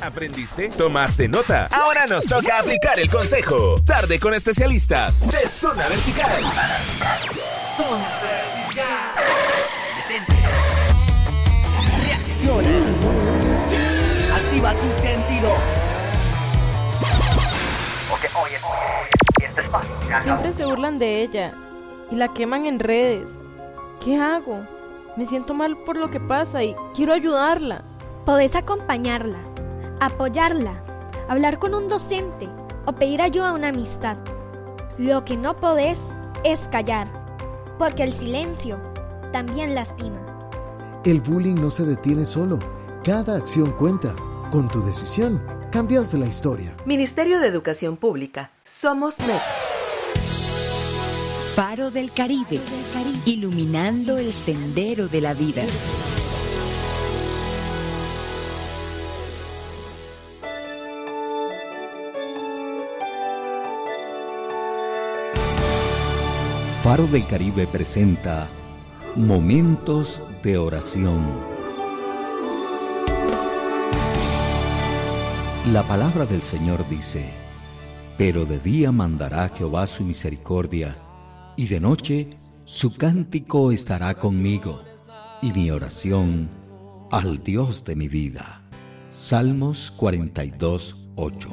¿Aprendiste? ¿Tomaste nota? Ahora nos toca aplicar el consejo. Tarde con especialistas de Zona Vertical. Zona Vertical. Detente. Reacciona. Activa tus sentidos. Oye, este espacio se acabó. Siempre se burlan de ella y la queman en redes. ¿Qué hago? Me siento mal por lo que pasa y quiero ayudarla. Podés acompañarla, apoyarla, hablar con un docente o pedir ayuda a una amistad. Lo que no podés es callar, porque el silencio también lastima. El bullying no se detiene solo. Cada acción cuenta. Con tu decisión, cambias la historia. Ministerio de Educación Pública. Somos MED. Faro del Caribe, iluminando el sendero de la vida. Faro del Caribe presenta Momentos de Oración. La palabra del Señor dice: pero de día mandará Jehová su misericordia, y de noche su cántico estará conmigo, y mi oración al Dios de mi vida. Salmos 42:8.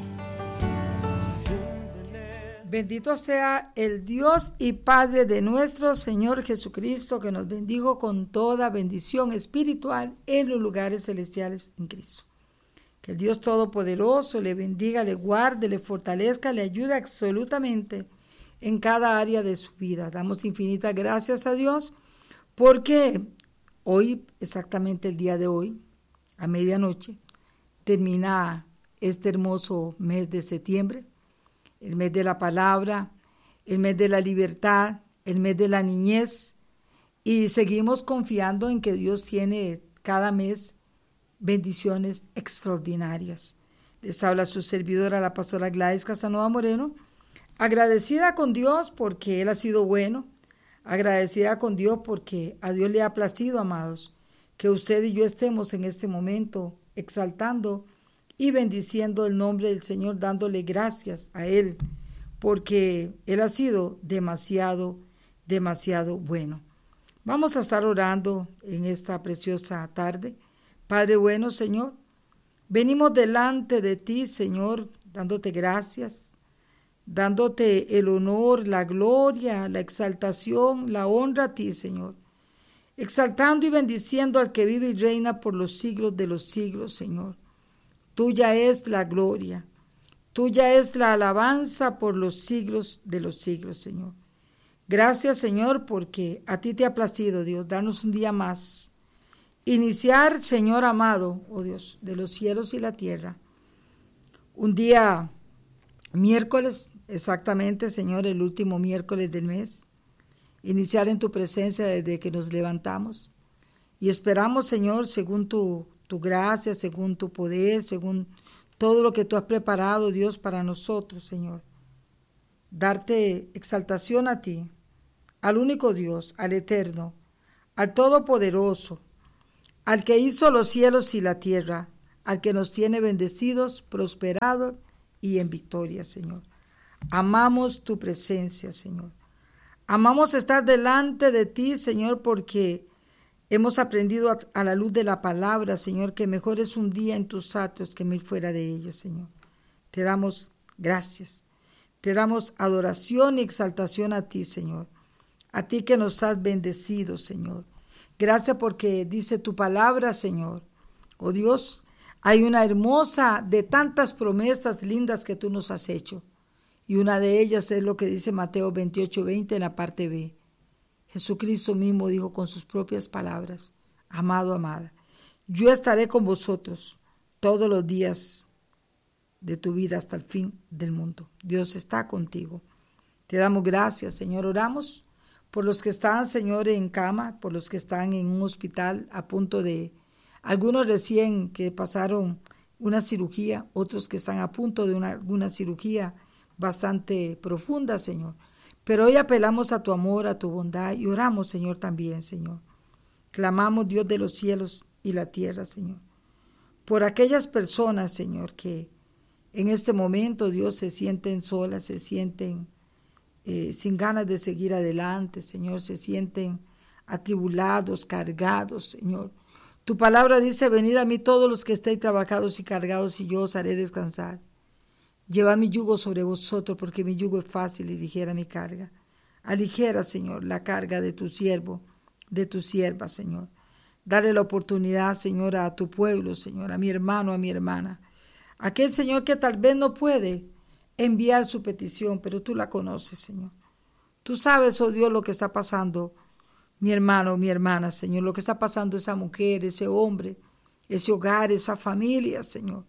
Bendito sea el Dios y Padre de nuestro Señor Jesucristo, que nos bendijo con toda bendición espiritual en los lugares celestiales en Cristo. Que el Dios Todopoderoso le bendiga, le guarde, le fortalezca, le ayude absolutamente en cada área de su vida. Damos infinitas gracias a Dios porque hoy, exactamente el día de hoy, a medianoche, termina este hermoso mes de septiembre, el mes de la palabra, el mes de la libertad, el mes de la niñez, y seguimos confiando en que Dios tiene cada mes bendiciones extraordinarias. Les habla su servidora, la pastora Gladys Casanova Moreno, agradecida con Dios porque Él ha sido bueno, agradecida con Dios porque a Dios le ha placido, amados, que usted y yo estemos en este momento exaltando y bendiciendo el nombre del Señor, dándole gracias a Él, porque Él ha sido demasiado, demasiado bueno. Vamos a estar orando en esta preciosa tarde. Padre bueno, Señor, venimos delante de ti, Señor, dándote gracias, dándote el honor, la gloria, la exaltación, la honra a ti, Señor, exaltando y bendiciendo al que vive y reina por los siglos de los siglos, Señor. Tuya es la gloria, tuya es la alabanza por los siglos de los siglos, Señor. Gracias, Señor, porque a ti te ha placido, Dios, darnos un día más. Iniciar, Señor amado, oh Dios, de los cielos y la tierra. Un día miércoles, exactamente, Señor, el último miércoles del mes. Iniciar en tu presencia desde que nos levantamos. Y esperamos, Señor, según tu gracia, según tu poder, según todo lo que tú has preparado, Dios, para nosotros, Señor. Darte exaltación a ti, al único Dios, al eterno, al todopoderoso, al que hizo los cielos y la tierra, al que nos tiene bendecidos, prosperados y en victoria, Señor. Amamos tu presencia, Señor. Amamos estar delante de ti, Señor, porque hemos aprendido a la luz de la palabra, Señor, que mejor es un día en tus atrios que 1000 fuera de ellos, Señor. Te damos gracias, te damos adoración y exaltación a ti, Señor. A ti que nos has bendecido, Señor. Gracias porque dice tu palabra, Señor. Oh Dios, hay una hermosa de tantas promesas lindas que tú nos has hecho. Y una de ellas es lo que dice Mateo 28:20 en la parte B. Jesucristo mismo dijo con sus propias palabras: amado, amada, yo estaré con vosotros todos los días de tu vida hasta el fin del mundo. Dios está contigo. Te damos gracias, Señor. Oramos por los que están, Señor, en cama, por los que están en un hospital a punto de, algunos recién que pasaron una cirugía, otros que están a punto de alguna cirugía bastante profunda, Señor. Pero hoy apelamos a tu amor, a tu bondad y oramos, Señor, también, Señor. Clamamos, Dios de los cielos y la tierra, Señor, por aquellas personas, Señor, que en este momento, Dios, se sienten solas, se sienten sin ganas de seguir adelante, Señor, se sienten atribulados, cargados, Señor. Tu palabra dice: venid a mí todos los que estéis trabajados y cargados, y yo os haré descansar. Llevad mi yugo sobre vosotros, porque mi yugo es fácil y ligera mi carga. Aligera, Señor, la carga de tu siervo, de tu sierva, Señor. Dale la oportunidad, Señor, a tu pueblo, Señor, a mi hermano, a mi hermana. Aquel, Señor, que tal vez no puede enviar su petición, pero tú la conoces, Señor. Tú sabes, oh Dios, lo que está pasando, mi hermano, mi hermana, Señor, lo que está pasando esa mujer, ese hombre, ese hogar, esa familia, Señor.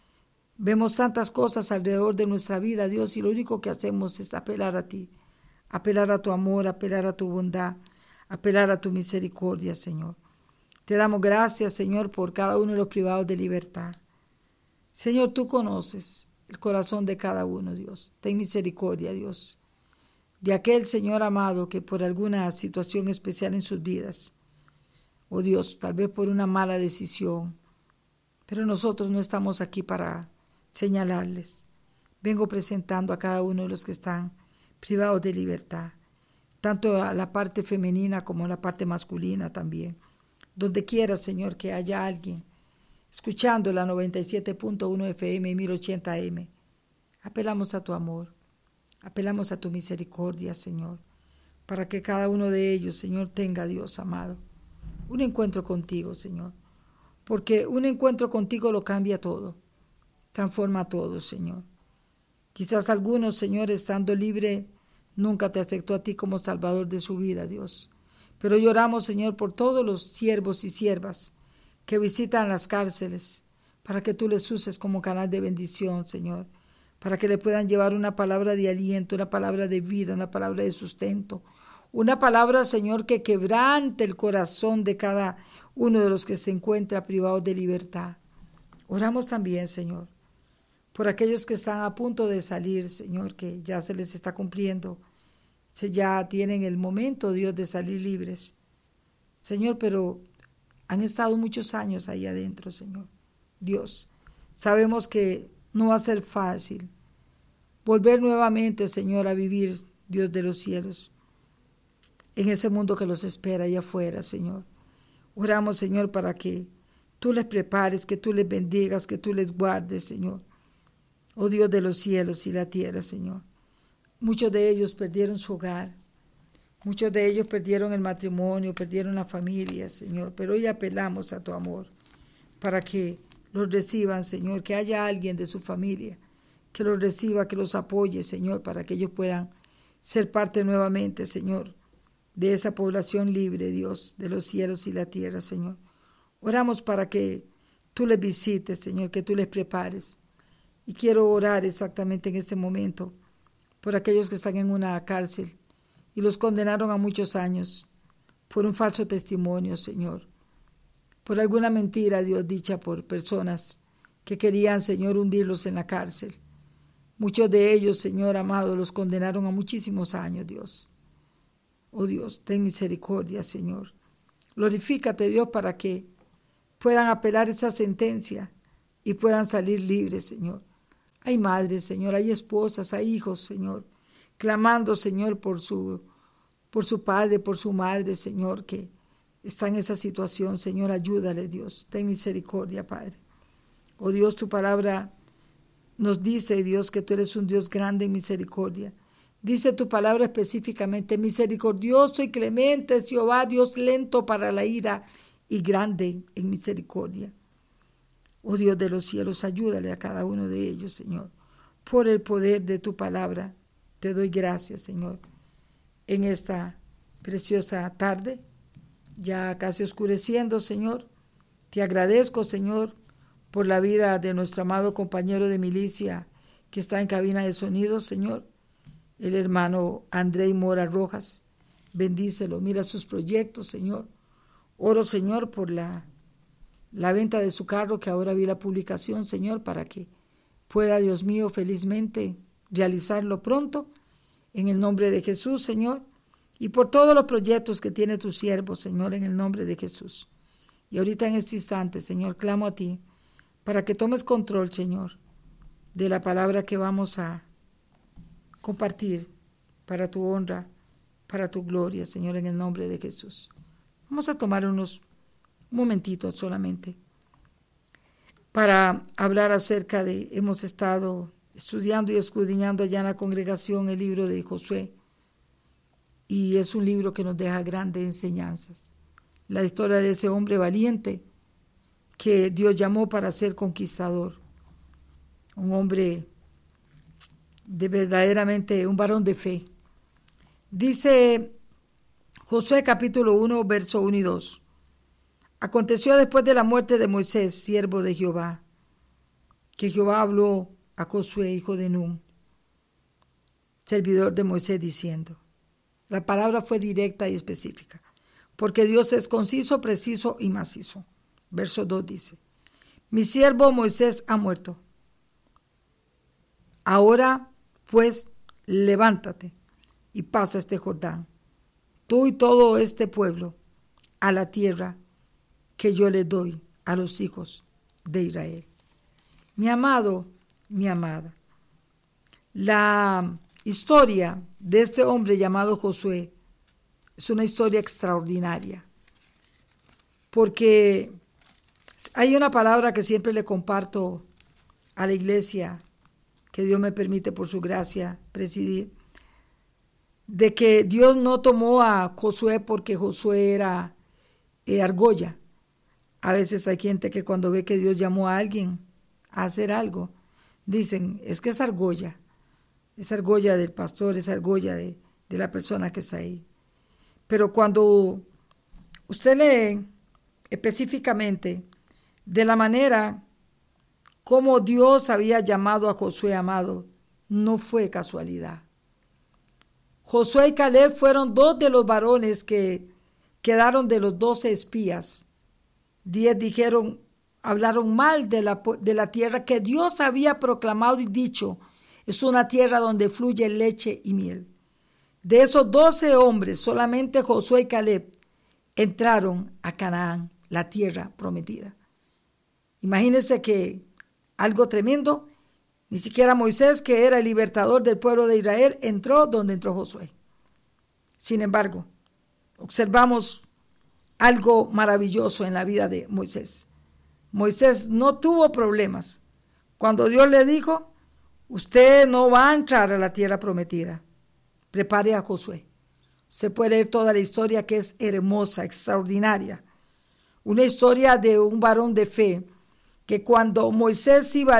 Vemos tantas cosas alrededor de nuestra vida, Dios, y lo único que hacemos es apelar a ti, apelar a tu amor, apelar a tu bondad, apelar a tu misericordia, Señor. Te damos gracias, Señor, por cada uno de los privados de libertad. Señor, tú conoces el corazón de cada uno, Dios. Ten misericordia, Dios, de aquel, Señor amado, que por alguna situación especial en sus vidas, oh Dios, tal vez por una mala decisión, pero nosotros no estamos aquí para señalarles. Vengo presentando a cada uno de los que están privados de libertad, tanto a la parte femenina como a la parte masculina también. Donde quiera, Señor, que haya alguien escuchando la 97.1 FM y 1080 AM. Apelamos a tu amor, apelamos a tu misericordia, Señor, para que cada uno de ellos, Señor, tenga, Dios amado, un encuentro contigo, Señor, porque un encuentro contigo lo cambia todo, transforma todo, Señor. Quizás algunos, Señor, estando libre, nunca te aceptó a ti como Salvador de su vida, Dios. Pero lloramos, Señor, por todos los siervos y siervas que visitan las cárceles, para que tú les uses como canal de bendición, Señor, para que le puedan llevar una palabra de aliento, una palabra de vida, una palabra de sustento, una palabra, Señor, que quebrante el corazón de cada uno de los que se encuentra privados de libertad. Oramos también, Señor, por aquellos que están a punto de salir, Señor, que ya se les está cumpliendo, ya tienen el momento, Dios, de salir libres, Señor, pero han estado muchos años ahí adentro, Señor. Dios, sabemos que no va a ser fácil volver nuevamente, Señor, a vivir, Dios de los cielos, en ese mundo que los espera allá afuera, Señor. Oramos, Señor, para que tú les prepares, que tú les bendigas, que tú les guardes, Señor. Oh Dios de los cielos y la tierra, Señor. Muchos de ellos perdieron su hogar, muchos de ellos perdieron el matrimonio, perdieron la familia, Señor, pero hoy apelamos a tu amor para que los reciban, Señor, que haya alguien de su familia que los reciba, que los apoye, Señor, para que ellos puedan ser parte nuevamente, Señor, de esa población libre, Dios, de los cielos y la tierra, Señor. Oramos para que tú les visites, Señor, que tú les prepares. Y quiero orar exactamente en este momento por aquellos que están en una cárcel y los condenaron a muchos años por un falso testimonio, Señor, por alguna mentira, Dios, dicha por personas que querían, Señor, hundirlos en la cárcel. Muchos de ellos, Señor amado, los condenaron a muchísimos años, Dios. Oh Dios, ten misericordia, Señor. Glorifícate, Dios, para que puedan apelar esa sentencia y puedan salir libres, Señor. Hay madres, Señor, hay esposas, hay hijos, Señor, clamando, Señor, por su padre, por su madre, Señor, que está en esa situación. Señor, ayúdale, Dios. Ten misericordia, Padre. Oh Dios, tu palabra nos dice, Dios, que tú eres un Dios grande en misericordia. Dice tu palabra específicamente: misericordioso y clemente es Jehová, Dios lento para la ira y grande en misericordia. Oh Dios de los cielos, ayúdale a cada uno de ellos, Señor. Por el poder de tu palabra, te doy gracias, Señor, en esta preciosa tarde, ya casi oscureciendo, Señor. Te agradezco, Señor, por la vida de nuestro amado compañero de milicia que está en cabina de sonido, Señor, el hermano André Mora Rojas. Bendícelo, mira sus proyectos, Señor. Oro, Señor, por la venta de su carro, que ahora vi la publicación, Señor, para que pueda, Dios mío, felizmente realizarlo pronto, en el nombre de Jesús, Señor, y por todos los proyectos que tiene tu siervo, Señor, en el nombre de Jesús. Y ahorita en este instante, Señor, clamo a ti para que tomes control, Señor, de la palabra que vamos a compartir para tu honra, para tu gloria, Señor, en el nombre de Jesús. Vamos a tomar unos momentitos solamente para hablar acerca de, hemos estado estudiando y escudriñando allá en la congregación el libro de Josué, y es un libro que nos deja grandes enseñanzas. La historia de ese hombre valiente que Dios llamó para ser conquistador, un hombre de verdaderamente un varón de fe. Dice Josué capítulo 1, verso 1 y 2. Aconteció después de la muerte de Moisés, siervo de Jehová, que Jehová habló a Josué, hijo de Nun, servidor de Moisés, diciendo. La palabra fue directa y específica, porque Dios es conciso, preciso y macizo. Verso 2 dice, mi siervo Moisés ha muerto. Ahora, pues, levántate y pasa este Jordán, tú y todo este pueblo, a la tierra que yo le doy a los hijos de Israel. Mi amado, mi amada, la historia de este hombre llamado Josué es una historia extraordinaria, porque hay una palabra que siempre le comparto a la iglesia, que Dios me permite por su gracia presidir, de que Dios no tomó a Josué porque Josué era argolla. A veces hay gente que cuando ve que Dios llamó a alguien a hacer algo, dicen, es que es argolla del pastor, es argolla de la persona que está ahí. Pero cuando usted lee específicamente de la manera como Dios había llamado a Josué, amado, no fue casualidad. Josué y Caleb fueron 2 de los varones que quedaron de los 12 espías. 10 hablaron mal de la tierra que Dios había proclamado y dicho, es una tierra donde fluye leche y miel. De esos 12 hombres, solamente Josué y Caleb entraron a Canaán, la tierra prometida. Imagínense que algo tremendo, ni siquiera Moisés, que era el libertador del pueblo de Israel, entró donde entró Josué. Sin embargo, observamos algo maravilloso en la vida de Moisés. Moisés no tuvo problemas. Cuando Dios le dijo, usted no va a entrar a la tierra prometida, prepare a Josué. Se puede leer toda la historia, que es hermosa, extraordinaria. Una historia de un varón de fe, que cuando Moisés iba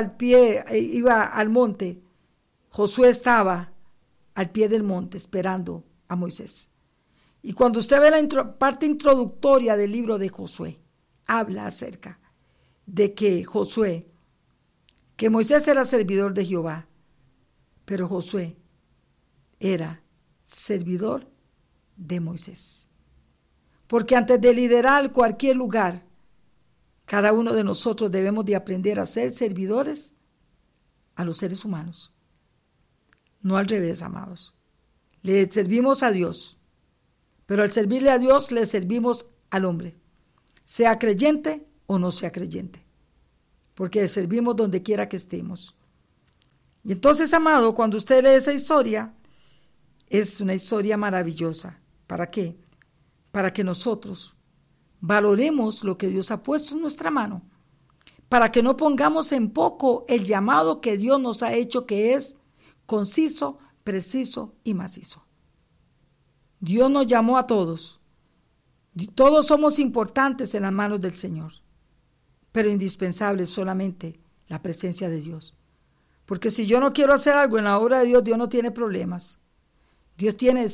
al monte, Josué estaba al pie del monte esperando a Moisés. Y cuando usted ve la parte introductoria del libro de Josué, habla acerca de que Moisés era servidor de Jehová, pero Josué era servidor de Moisés. Porque antes de liderar cualquier lugar, cada uno de nosotros debemos de aprender a ser servidores a los seres humanos. No al revés, amados. Le servimos a Dios, pero al servirle a Dios le servimos al hombre, sea creyente o no sea creyente, porque le servimos donde quiera que estemos. Y entonces, amado, cuando usted lee esa historia, es una historia maravillosa. ¿Para qué? Para que nosotros valoremos lo que Dios ha puesto en nuestra mano, para que no pongamos en poco el llamado que Dios nos ha hecho, que es conciso, preciso y macizo. Dios nos llamó a todos. Todos somos importantes en las manos del Señor, pero indispensable solamente la presencia de Dios. Porque si yo no quiero hacer algo en la obra de Dios, Dios no tiene problemas. Dios tiene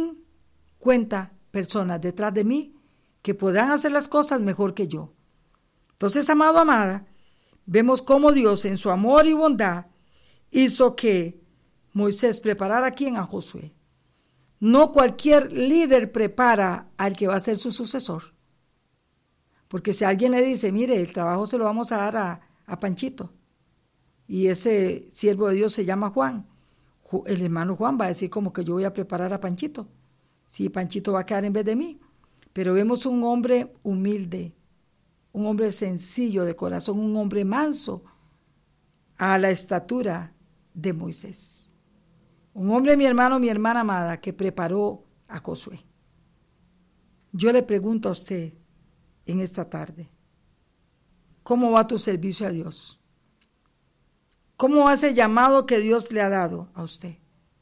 50 personas detrás de mí que podrán hacer las cosas mejor que yo. Entonces, amado, amada, vemos cómo Dios en su amor y bondad hizo que Moisés preparara a quien, a Josué. No cualquier líder prepara al que va a ser su sucesor. Porque si alguien le dice, mire, el trabajo se lo vamos a dar a Panchito, y ese siervo de Dios se llama Juan, el hermano Juan va a decir como que yo voy a preparar a Panchito. Si Panchito va a quedar en vez de mí. Pero vemos un hombre humilde, un hombre sencillo de corazón, un hombre manso, a la estatura de Moisés. Un hombre, mi hermano, mi hermana amada, que preparó a Josué. Yo le pregunto a usted en esta tarde, ¿cómo va tu servicio a Dios? ¿Cómo va ese llamado que Dios le ha dado a usted?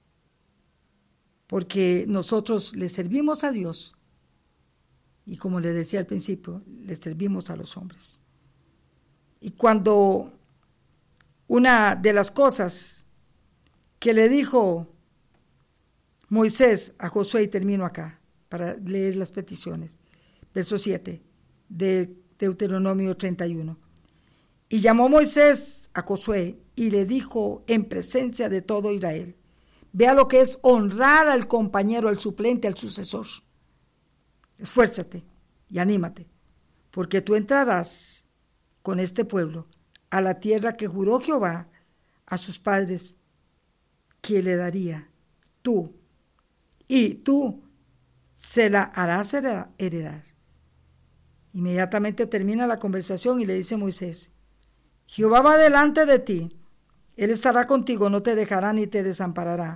Porque nosotros le servimos a Dios y, como le decía al principio, le servimos a los hombres. Y cuando una de las cosas que le dijo Moisés a Josué, y termino acá para leer las peticiones, verso 7 de Deuteronomio 31. Y llamó Moisés a Josué y le dijo en presencia de todo Israel: vea lo que es honrar al compañero, al suplente, al sucesor. Esfuérzate y anímate, porque tú entrarás con este pueblo a la tierra que juró Jehová a sus padres que le daría tú, y tú se la harás heredar. Inmediatamente termina la conversación y le dice Moisés: Jehová va delante de ti, Él estará contigo, no te dejará ni te desamparará.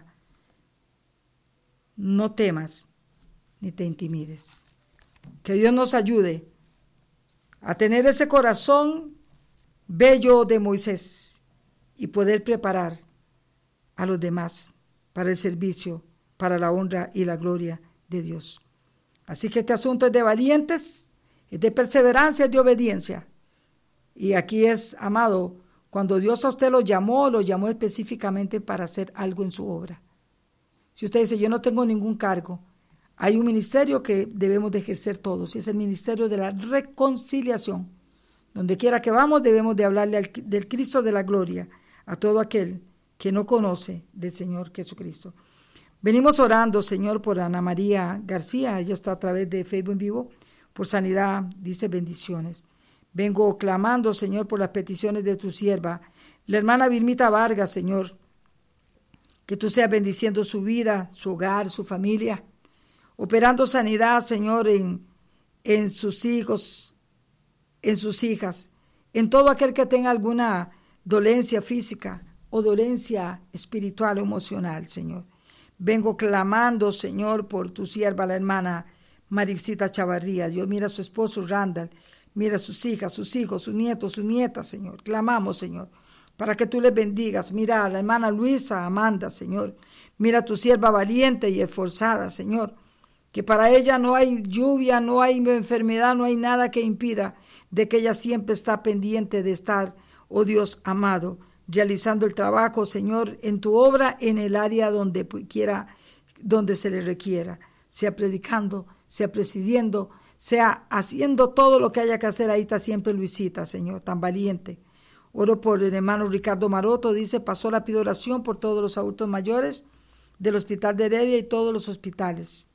No temas ni te intimides. Que Dios nos ayude a tener ese corazón bello de Moisés y poder preparar a los demás para el servicio, para la honra y la gloria de Dios. Así que este asunto es de valientes, es de perseverancia, es de obediencia. Y aquí es, amado, cuando Dios a usted lo llamó específicamente para hacer algo en su obra. Si usted dice, yo no tengo ningún cargo, hay un ministerio que debemos de ejercer todos, y es el ministerio de la reconciliación. Donde quiera que vamos, debemos de hablarle del Cristo de la gloria a todo aquel que no conoce del Señor Jesucristo. Venimos orando, Señor, por Ana María García. Ella está a través de Facebook en vivo, por sanidad, dice bendiciones. Vengo clamando, Señor, por las peticiones de tu sierva, la hermana Vilmita Vargas, Señor, que tú seas bendiciendo su vida, su hogar, su familia, operando sanidad, Señor, en sus hijos, en sus hijas, en todo aquel que tenga alguna dolencia física o dolencia espiritual o emocional, Señor. Vengo clamando, Señor, por tu sierva, la hermana Marixita Chavarría. Dios, mira a su esposo Randall, mira a sus hijas, sus hijos, sus nietos, sus nietas, Señor. Clamamos, Señor, para que tú les bendigas. Mira a la hermana Luisa Amanda, Señor. Mira a tu sierva valiente y esforzada, Señor, que para ella no hay lluvia, no hay enfermedad, no hay nada que impida de que ella siempre está pendiente de estar, oh Dios amado, realizando el trabajo, Señor, en tu obra, en el área donde quiera, donde se le requiera, sea predicando, sea presidiendo, sea haciendo todo lo que haya que hacer. Ahí está siempre Luisita, Señor, tan valiente. Oro por el hermano Ricardo Maroto, dice, pasó, pido oración por todos los adultos mayores del Hospital de Heredia y todos los hospitales.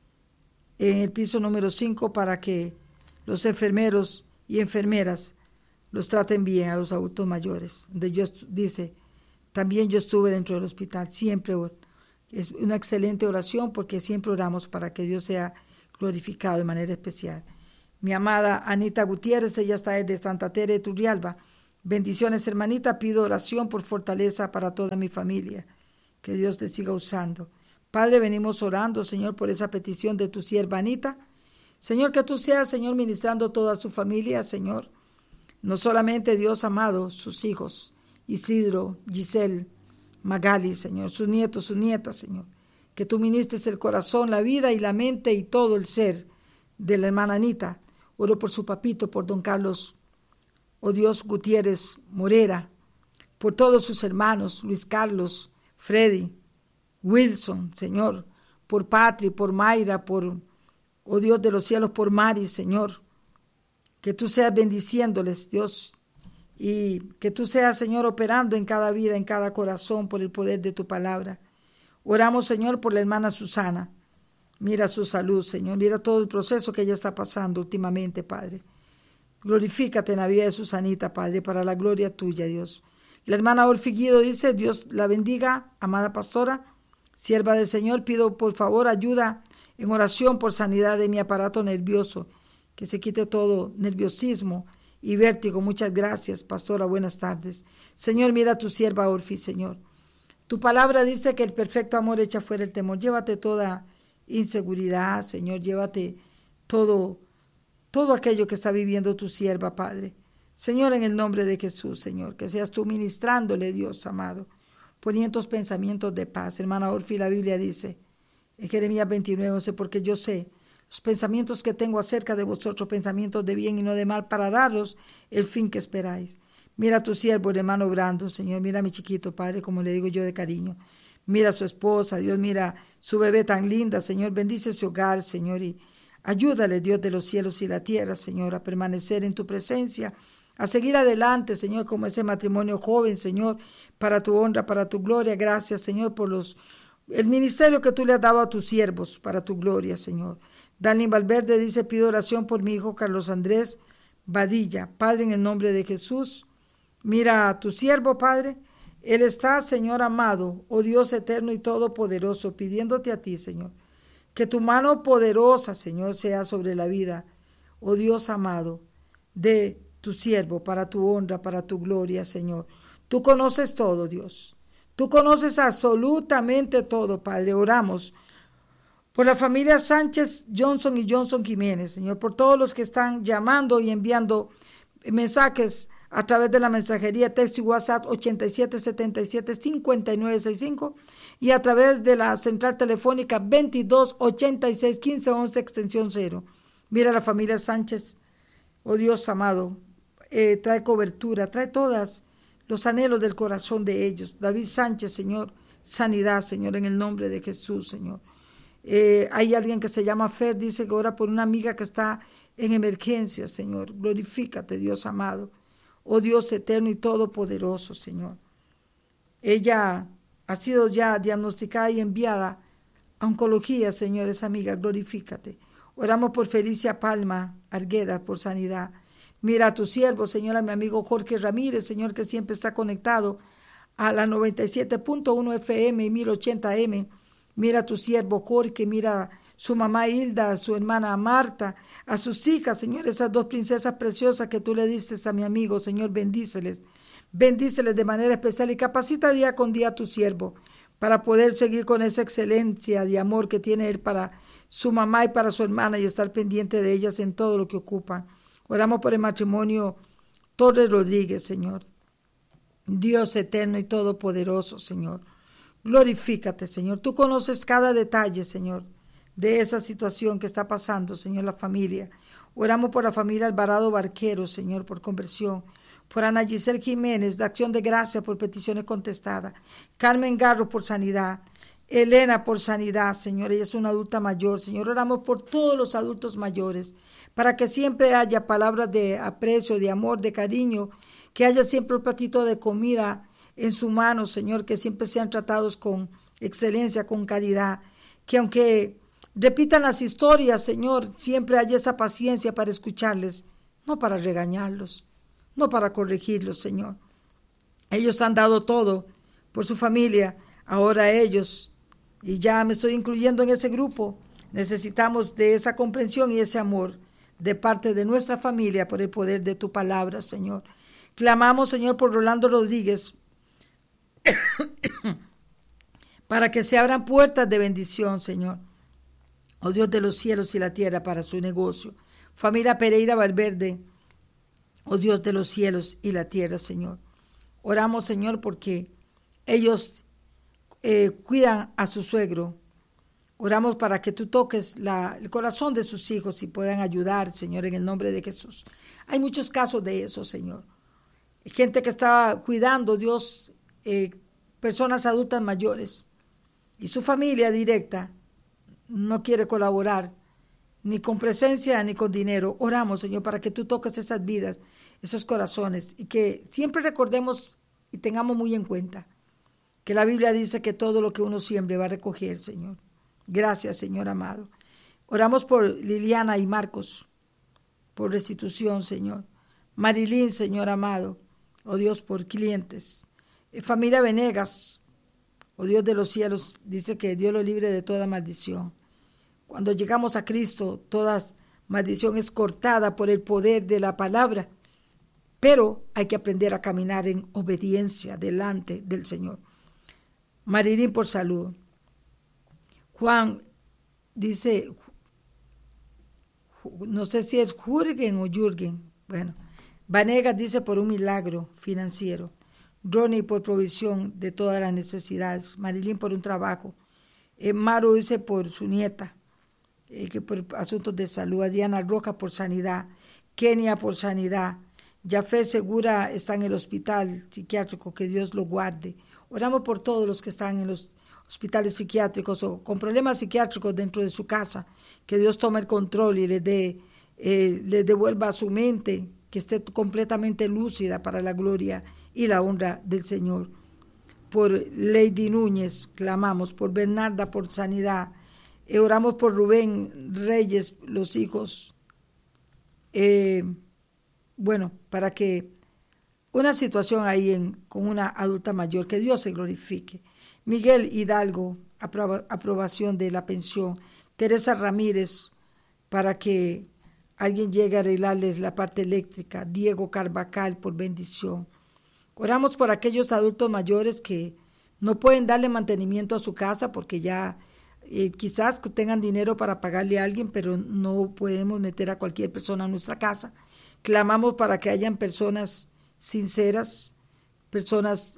En el piso número 5, para que los enfermeros y enfermeras los traten bien a los adultos mayores. Dice, también yo estuve dentro del hospital, siempre es una excelente oración, porque siempre oramos para que Dios sea glorificado de manera especial. Mi amada Anita Gutiérrez, ella está desde Santa Tere de Turrialba. Bendiciones, hermanita, pido oración por fortaleza para toda mi familia, que Dios te siga usando. Padre, venimos orando, Señor, por esa petición de tu sierva Anita. Señor, que tú seas, Señor, ministrando toda su familia, Señor. No solamente, Dios amado, sus hijos, Isidro, Giselle, Magali, Señor, sus nietos, sus nietas, Señor. Que tú ministres el corazón, la vida y la mente y todo el ser de la hermana Anita. Oro por su papito, por don Carlos, oh Dios, Gutiérrez Morera, por todos sus hermanos, Luis Carlos, Freddy, Wilson, Señor, por Patri, por Mayra, por, oh Dios de los cielos, por Mari, Señor. Que tú seas bendiciéndoles, Dios, y que tú seas, Señor, operando en cada vida, en cada corazón, por el poder de tu palabra. Oramos, Señor, por la hermana Susana. Mira su salud, Señor, mira todo el proceso que ella está pasando últimamente, Padre. Glorifícate en la vida de Susanita, Padre, para la gloria tuya, Dios. La hermana Orfiguido dice, Dios la bendiga, amada pastora, sierva del Señor, pido por favor ayuda en oración por sanidad de mi aparato nervioso, que se quite todo nerviosismo y Vértigo. Muchas gracias, pastora, buenas tardes. Señor, mira a tu sierva Orfi, Señor. Tu palabra dice que el perfecto amor echa fuera el temor. Llévate toda inseguridad, Señor, llévate todo aquello que está viviendo tu sierva, Padre. Señor, en el nombre de Jesús, Señor, que seas tú ministrándole, Dios amado, poniendo pensamientos de paz. Hermana Orfi, la Biblia dice en Jeremías 29:11, porque yo sé los pensamientos que tengo acerca de vosotros, pensamientos de bien y no de mal, para daros el fin que esperáis. Mira a tu siervo, el hermano Brando, Señor, mira a mi chiquito, Padre, como le digo yo de cariño. Mira a su esposa, Dios, mira su bebé tan linda, Señor, bendice ese hogar, Señor, y ayúdale, Dios de los cielos y la tierra, Señor, a permanecer en tu presencia, a seguir adelante, Señor, como ese matrimonio joven, Señor, para tu honra, para tu gloria. Gracias, Señor, por el ministerio que tú le has dado a tus siervos, para tu gloria, Señor. Dani Valverde dice, pido oración por mi hijo Carlos Andrés Badilla. Padre, en el nombre de Jesús, mira a tu siervo, Padre. Él está, Señor amado, oh Dios eterno y todopoderoso, pidiéndote a ti, Señor, que tu mano poderosa, Señor, sea sobre la vida, oh Dios amado, de tu siervo, para tu honra, para tu gloria, Señor. Tú conoces todo, Dios. Tú conoces absolutamente todo, Padre. Oramos por la familia Sánchez, Johnson y Johnson Jiménez, Señor, por todos los que están llamando y enviando mensajes a través de la mensajería, texto y WhatsApp 8777-5965 y a través de la central telefónica 2286-1511 extensión 0. Mira a la familia Sánchez, oh Dios amado, trae cobertura, trae todos los anhelos del corazón de ellos. David Sánchez, Señor, sanidad, Señor, en el nombre de Jesús, Señor. Hay alguien que se llama Fer, dice que ora por una amiga que está en emergencia, Señor. Glorifícate, Dios amado. Oh Dios eterno y todopoderoso, Señor. Ella ha sido ya diagnosticada y enviada a oncología, Señor, esa amiga. Glorifícate. Oramos por Felicia Palma Argueda, por sanidad. Mira a tu siervo, Señor, a mi amigo Jorge Ramírez, Señor, que siempre está conectado a la 97.1 FM y 1080 M. Mira a tu siervo Jorge, mira a su mamá Hilda, a su hermana Marta, a sus hijas, Señor, esas dos princesas preciosas que tú le diste a mi amigo, Señor, bendíceles de manera especial y capacita día con día a tu siervo para poder seguir con esa excelencia de amor que tiene él para su mamá y para su hermana y estar pendiente de ellas en todo lo que ocupan. Oramos por el matrimonio Torres Rodríguez, Señor. Dios eterno y todopoderoso, Señor. Glorifícate, Señor. Tú conoces cada detalle, Señor, de esa situación que está pasando, Señor, la familia. Oramos por la familia Alvarado Barquero, Señor, por conversión. Por Ana Giselle Jiménez, de Acción de Gracia, por peticiones contestadas. Carmen Garro, por sanidad. Elena, por sanidad, Señor. Ella es una adulta mayor, Señor. Oramos por todos los adultos mayores, para que siempre haya palabras de aprecio, de amor, de cariño, que haya siempre un platito de comida en su mano, Señor, que siempre sean tratados con excelencia, con caridad, que aunque repitan las historias, Señor, siempre haya esa paciencia para escucharles, no para regañarlos, no para corregirlos, Señor. Ellos han dado todo por su familia, ahora ellos, y ya me estoy incluyendo en ese grupo, necesitamos de esa comprensión y ese amor de parte de nuestra familia por el poder de tu palabra, Señor. Clamamos, Señor, por Rolando Rodríguez, para que se abran puertas de bendición, Señor. Oh Dios de los cielos y la tierra, para su negocio. Familia Pereira Valverde, oh Dios de los cielos y la tierra, Señor. Oramos, Señor, porque ellos cuidan a su suegro. Oramos para que tú toques el corazón de sus hijos y puedan ayudar, Señor, en el nombre de Jesús. Hay muchos casos de eso, Señor. Gente que está cuidando, Dios, personas adultas mayores, y su familia directa no quiere colaborar, ni con presencia ni con dinero. Oramos, Señor, para que tú toques esas vidas, esos corazones, y que siempre recordemos y tengamos muy en cuenta que la Biblia dice que todo lo que uno siembre va a recoger, Señor. Gracias, Señor amado. Oramos por Liliana y Marcos, por restitución, Señor. Marilyn, Señor amado, oh Dios, por clientes. Familia Venegas, oh Dios de los cielos, dice que Dios lo libre de toda maldición. Cuando llegamos a Cristo, toda maldición es cortada por el poder de la palabra pero hay que aprender a caminar en obediencia delante del Señor. Marilyn por salud. Juan dice, no sé si es Jürgen o Jürgen, bueno, Vanegas dice por un milagro financiero, Ronnie por provisión de todas las necesidades, Marilyn por un trabajo, Maru dice por su nieta, que por asuntos de salud, Adriana Roja por sanidad, Kenia por sanidad, Jafé Segura está en el hospital psiquiátrico, que Dios lo guarde. Oramos por todos los que están en los hospitales psiquiátricos o con problemas psiquiátricos dentro de su casa, que Dios tome el control y les devuelva a su mente, que esté completamente lúcida para la gloria y la honra del Señor. Por Lady Núñez clamamos, por Bernarda por sanidad, oramos por Rubén Reyes, los hijos, para que una situación ahí con una adulta mayor, que Dios se glorifique. Miguel Hidalgo, aprobación de la pensión. Teresa Ramírez, para que alguien llegue a arreglarles la parte eléctrica. Diego Carvajal, por bendición. Oramos por aquellos adultos mayores que no pueden darle mantenimiento a su casa porque ya quizás tengan dinero para pagarle a alguien, pero no podemos meter a cualquier persona a nuestra casa. Clamamos para que hayan personas sinceras, personas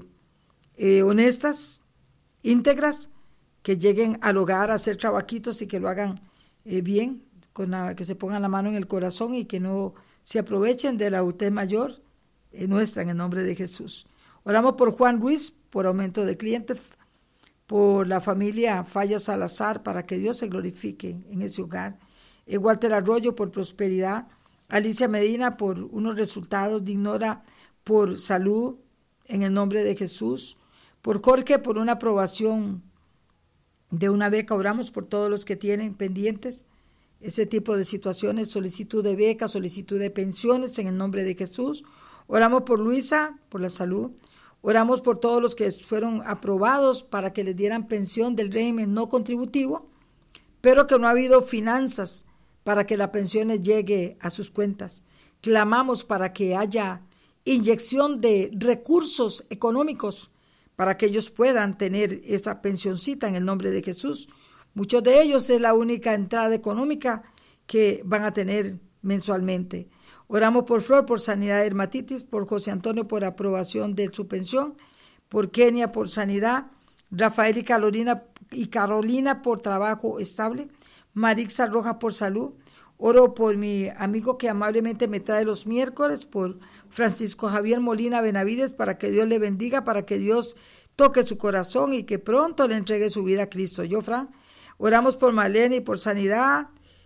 honestas, íntegras, que lleguen al hogar a hacer trabajitos y que lo hagan bien, que se pongan la mano en el corazón y que no se aprovechen de la adultez mayor nuestra, en el nombre de Jesús. Oramos por Juan Ruiz, por aumento de clientes, por la familia Falla Salazar, para que Dios se glorifique en ese hogar. Walter Arroyo, por prosperidad. Alicia Medina, por unos resultados. Dignora, por salud, en el nombre de Jesús. Por Jorge, por una aprobación de una beca. Oramos por todos los que tienen pendientes ese tipo de situaciones, solicitud de becas, solicitud de pensiones, en el nombre de Jesús. Oramos por Luisa, por la salud. Oramos por todos los que fueron aprobados para que les dieran pensión del régimen no contributivo, pero que no ha habido finanzas para que la pensión les llegue a sus cuentas. Clamamos para que haya inyección de recursos económicos para que ellos puedan tener esa pensioncita en el nombre de Jesús. Muchos de ellos es la única entrada económica que van a tener mensualmente. Oramos por Flor, por sanidad de dermatitis, por José Antonio, por aprobación de su pensión, por Kenia, por sanidad, Rafael y Carolina, por trabajo estable, Marixa Roja, por salud. Oro por mi amigo que amablemente me trae los miércoles, por Francisco Javier Molina Benavides, para que Dios le bendiga, para que Dios toque su corazón y que pronto le entregue su vida a Cristo. Yo, Fran, oramos por Marlene y por sanidad,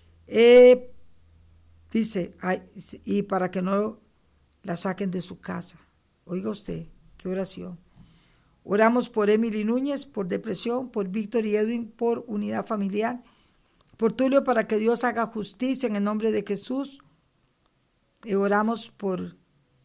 dice, y para que no la saquen de su casa. Oiga usted, qué oración. Oramos por Emily Núñez, por depresión, por Víctor y Edwin, por unidad familiar, por Tulio, para que Dios haga justicia en el nombre de Jesús. Oramos por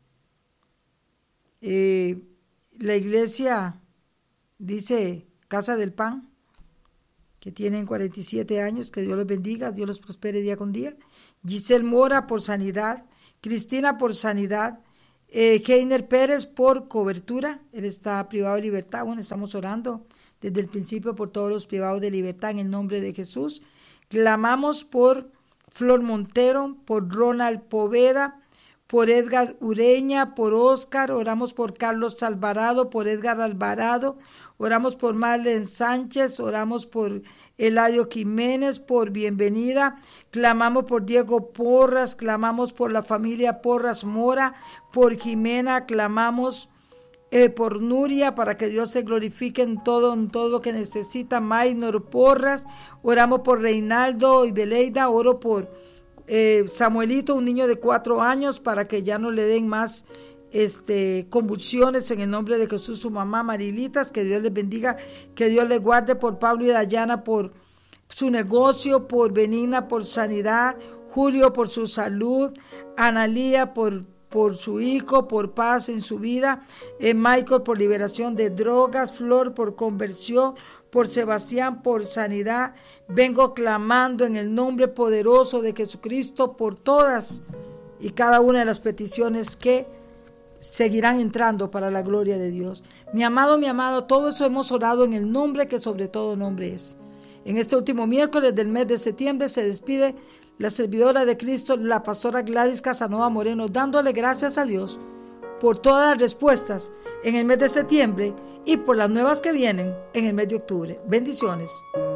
la iglesia, dice, Casa del Pan, que tienen 47 años, que Dios los bendiga, Dios los prospere día con día. Giselle Mora, por sanidad. Cristina, por sanidad. Heiner Pérez, por cobertura. Él está privado de libertad. Bueno, estamos orando desde el principio por todos los privados de libertad en el nombre de Jesús. Clamamos por Flor Montero, por Ronald Poveda, por Edgar Ureña, por Oscar. Oramos por Carlos Alvarado, por Edgar Alvarado. Oramos por Marlene Sánchez, oramos por Eladio Jiménez, por Bienvenida. Clamamos por Diego Porras, clamamos por la familia Porras Mora, por Jimena, clamamos por Nuria, para que Dios se glorifique en todo lo que necesita. Maynor Porras, oramos por Reinaldo y Beleida, oro por Samuelito, un niño de 4 años, para que ya no le den más convulsiones en el nombre de Jesús. Su mamá Marilitas, que Dios les bendiga, que Dios les guarde. Por Pablo y Dayana, por su negocio, por Benigna, por sanidad, Julio, por su salud, Analía, por su hijo, por paz en su vida, Michael, por liberación de drogas, Flor, por conversión, por Sebastián, por sanidad. Vengo clamando en el nombre poderoso de Jesucristo por todas y cada una de las peticiones que seguirán entrando para la gloria de Dios. Mi amado, todo eso hemos orado en el nombre que sobre todo nombre es. En este último miércoles del mes de septiembre se despide la servidora de Cristo, la pastora Gladys Casanova Moreno, dándole gracias a Dios por todas las respuestas en el mes de septiembre y por las nuevas que vienen en el mes de octubre. Bendiciones.